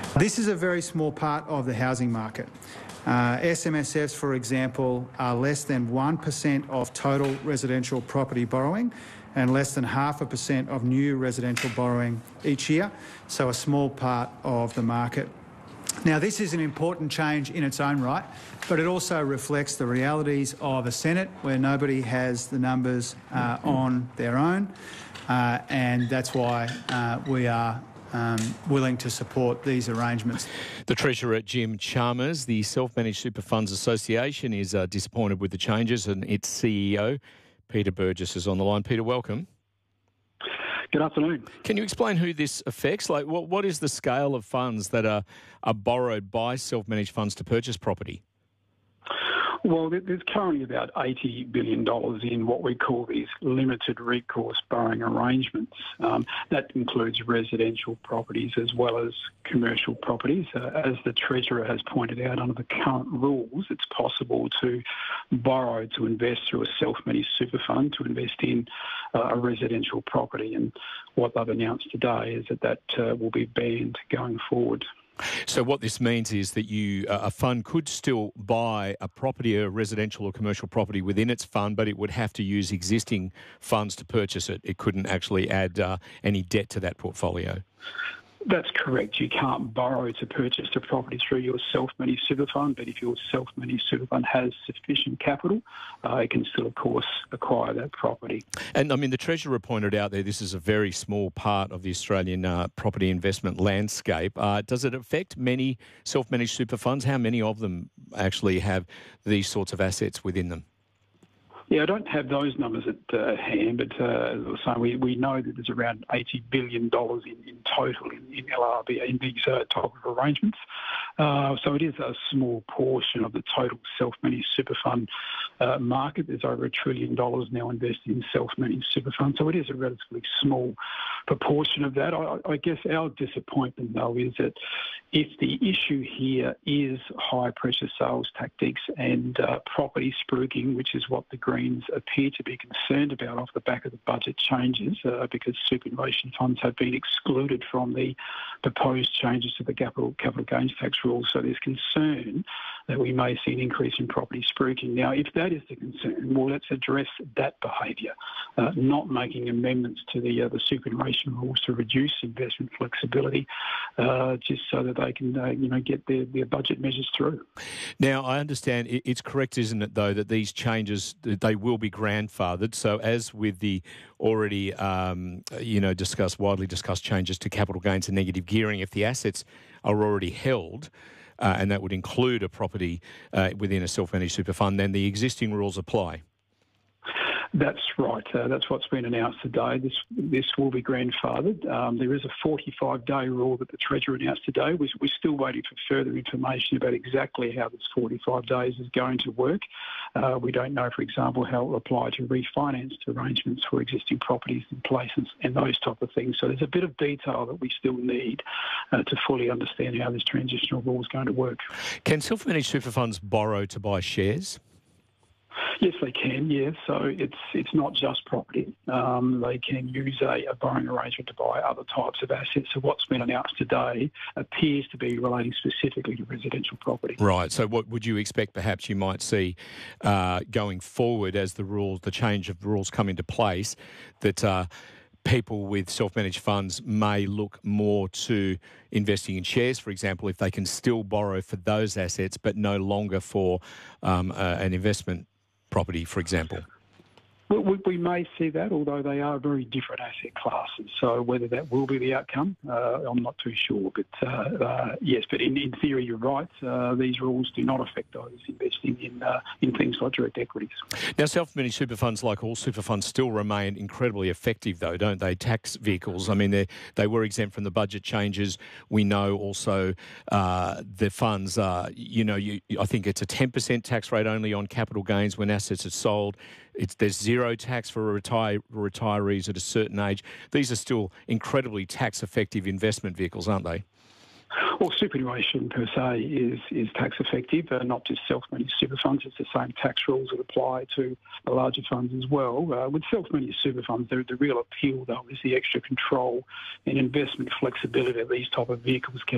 This is a very small part of the housing market. SMSFs, for example, are less than 1% of total residential property borrowing and less than 0.5% of new residential borrowing each year, so a small part of the market. Now, this is an important change in its own right, but it also reflects the realities of a Senate where nobody has the numbers on their own, and that's why we are willing to support these arrangements. The Treasurer, Jim Chalmers, the Self-Managed Super Funds Association is disappointed with the changes, and its CEO, Peter Burgess, is on the line. Peter, welcome. Good afternoon. Can you explain who this affects? Like, what is the scale of funds that are borrowed by self-managed funds to purchase property? Well, there's currently about $80 billion in what we call these limited recourse borrowing arrangements. That includes residential properties as well as commercial properties. As the Treasurer has pointed out, under the current rules, it's possible to borrow to invest through a self-managed super fund to invest in a residential property. And what they've announced today is that will be banned going forward. So what this means is that a fund could still buy a property, a residential or commercial property within its fund, but it would have to use existing funds to purchase it. It couldn't actually add any debt to that portfolio. That's correct. You can't borrow to purchase a property through your self-managed super fund, but if your self-managed super fund has sufficient capital, it can still, of course, acquire that property. And, I mean, the Treasurer pointed out there this is a very small part of the Australian property investment landscape. Does it affect many self-managed super funds? How many of them actually have these sorts of assets within them? Yeah, I don't have those numbers at hand, but as I was saying, we know that there's around $80 billion in total in LRB in these type of arrangements. So it is a small portion of the total self-managed super fund market. There's over $1 trillion now invested in self-managed super funds, so it is a relatively small proportion of that. I guess our disappointment, though, is that if the issue here is high-pressure sales tactics and property spruiking, which is what the Greens appear to be concerned about off the back of the budget changes, because superannuation funds have been excluded from the proposed changes to the capital gains tax rules. So there's concern that we may see an increase in property spruiking. Now, if that is the concern, well, let's address that behaviour, not making amendments to the superannuation rules to reduce investment flexibility, just so that they can, get their budget measures through. Now, I understand it's correct, isn't it, though, that these changes, they will be grandfathered. So as with the already, widely discussed changes to capital gains and negative gearing, if the assets are already held, and that would include a property within a self-managed super fund, then the existing rules apply. That's right. That's what's been announced today. This will be grandfathered. There is a 45-day rule that the Treasurer announced today. We're still waiting for further information about exactly how this 45 days is going to work. We don't know, for example, how it will apply to refinanced arrangements for existing properties in place and those type of things. So there's a bit of detail that we still need to fully understand how this transitional rule is going to work. Can self-managed super funds borrow to buy shares? Yes, they can, yeah. So it's not just property. They can use a borrowing arrangement to buy other types of assets. So what's been announced today appears to be relating specifically to residential property. Right. So what would you expect perhaps you might see going forward as the change of rules come into place, that people with self-managed funds may look more to investing in shares, for example, if they can still borrow for those assets but no longer for an investment property, for example? We may see that, although they are very different asset classes. So whether that will be the outcome, I'm not too sure. But yes, but in theory, you're right. These rules do not affect those investing in things like direct equities. Now, self-managed super funds, like all super funds, still remain incredibly effective, though, don't they? Tax vehicles. I mean, they were exempt from the budget changes. We know also the funds, I think it's a 10% tax rate only on capital gains when assets are sold. There's zero tax for retirees at a certain age. These are still incredibly tax-effective investment vehicles, aren't they? Well, superannuation per se is tax effective, not just self-managed super funds. It's the same tax rules that apply to the larger funds as well. With self-managed super funds, the real appeal, though, is the extra control and investment flexibility that these type of vehicles can